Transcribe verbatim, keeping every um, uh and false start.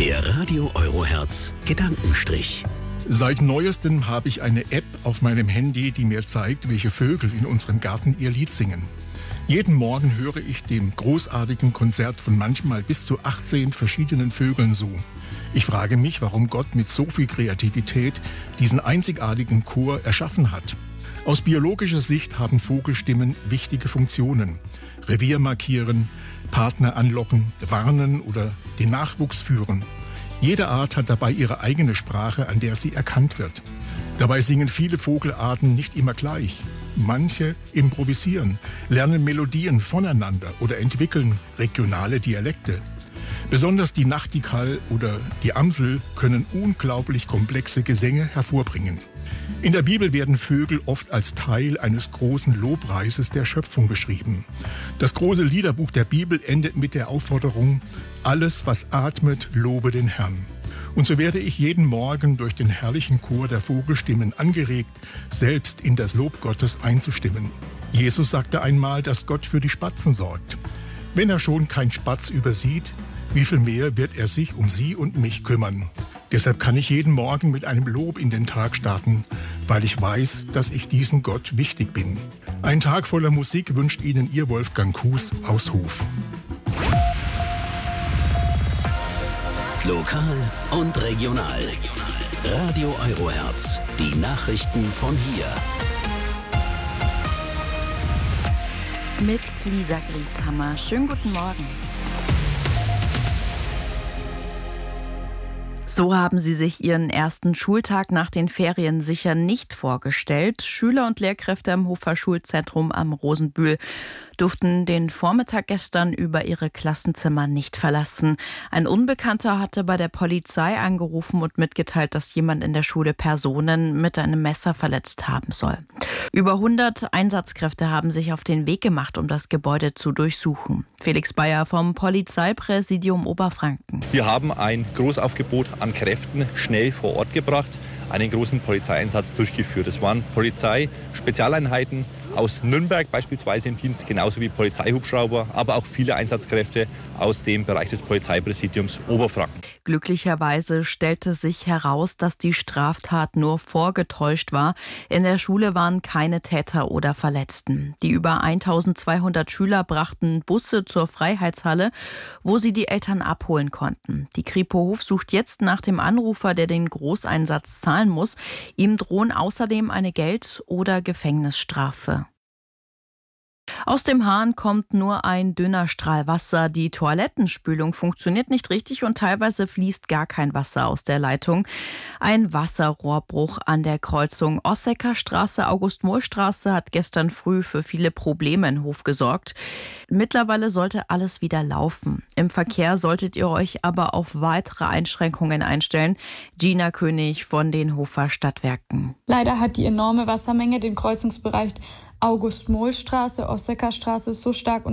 Der Radio Eurohertz Gedankenstrich. Seit neuestem habe ich eine App auf meinem Handy, die mir zeigt, welche Vögel in unserem Garten ihr Lied singen. Jeden Morgen höre ich dem großartigen Konzert von manchmal bis zu achtzehn verschiedenen Vögeln zu. Ich frage mich, warum Gott mit so viel Kreativität diesen einzigartigen Chor erschaffen hat. Aus biologischer Sicht haben Vogelstimmen wichtige Funktionen. Revier markieren, Partner anlocken, warnen oder den Nachwuchs führen. Jede Art hat dabei ihre eigene Sprache, an der sie erkannt wird. Dabei singen viele Vogelarten nicht immer gleich. Manche improvisieren, lernen Melodien voneinander oder entwickeln regionale Dialekte. Besonders die Nachtigall oder die Amsel können unglaublich komplexe Gesänge hervorbringen. In der Bibel werden Vögel oft als Teil eines großen Lobpreises der Schöpfung beschrieben. Das große Liederbuch der Bibel endet mit der Aufforderung: Alles, was atmet, lobe den Herrn. Und so werde ich jeden Morgen durch den herrlichen Chor der Vogelstimmen angeregt, selbst in das Lob Gottes einzustimmen. Jesus sagte einmal, dass Gott für die Spatzen sorgt. Wenn er schon kein Spatz übersieht, wie viel mehr wird er sich um Sie und mich kümmern? Deshalb kann ich jeden Morgen mit einem Lob in den Tag starten, weil ich weiß, dass ich diesem Gott wichtig bin. Ein Tag voller Musik wünscht Ihnen Ihr Wolfgang Kues aus Hof. Lokal und regional. Radio Eurohertz. Die Nachrichten von hier. Mit Lisa Grieshammer. Schönen guten Morgen. So haben sie sich ihren ersten Schultag nach den Ferien sicher nicht vorgestellt. Schüler und Lehrkräfte am Hofer Schulzentrum am Rosenbühl durften den Vormittag gestern über ihre Klassenzimmer nicht verlassen. Ein Unbekannter hatte bei der Polizei angerufen und mitgeteilt, dass jemand in der Schule Personen mit einem Messer verletzt haben soll. Über hundert Einsatzkräfte haben sich auf den Weg gemacht, um das Gebäude zu durchsuchen. Felix Bayer vom Polizeipräsidium Oberfranken. Wir haben ein Großaufgebot an Kräften schnell vor Ort gebracht, einen großen Polizeieinsatz durchgeführt. Es waren Polizeispezialeinheiten aus Nürnberg beispielsweise im Dienst, genauso wie Polizeihubschrauber, aber auch viele Einsatzkräfte aus dem Bereich des Polizeipräsidiums Oberfranken. Glücklicherweise stellte sich heraus, dass die Straftat nur vorgetäuscht war. In der Schule waren keine Täter oder Verletzten. Die über eintausendzweihundert Schüler brachten Busse zur Freiheitshalle, wo sie die Eltern abholen konnten. Die Kripo Hof sucht jetzt nach dem Anrufer, der den Großeinsatz zahlen muss. Ihm drohen außerdem eine Geld- oder Gefängnisstrafe. Aus dem Hahn kommt nur ein dünner Strahl Wasser. Die Toilettenspülung funktioniert nicht richtig und teilweise fließt gar kein Wasser aus der Leitung. Ein Wasserrohrbruch an der Kreuzung Ossecker Straße, August-Mohl-Straße hat gestern früh für viele Probleme in Hof gesorgt. Mittlerweile sollte alles wieder laufen. Im Verkehr solltet ihr euch aber auf weitere Einschränkungen einstellen. Gina König von den Hofer Stadtwerken. Leider hat die enorme Wassermenge den Kreuzungsbereich August-Mohl-Straße, Ossecker Straße so stark